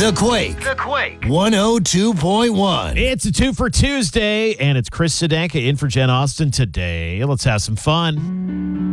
The Quake. 102.1. It's a 2 for Tuesday, and it's Chris Sedanka in for Jen Austin today. Let's have some fun.